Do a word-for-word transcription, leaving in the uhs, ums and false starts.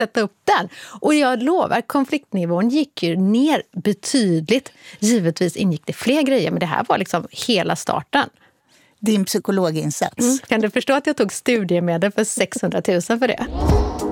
sätta upp den. Och jag lovar, konfliktnivån gick ju ner betydligt. Givetvis ingick det fler grejer, men det här var liksom hela starten. Din psykologinsats. Mm. Kan du förstå att jag tog studiemedel för sexhundratusen för det?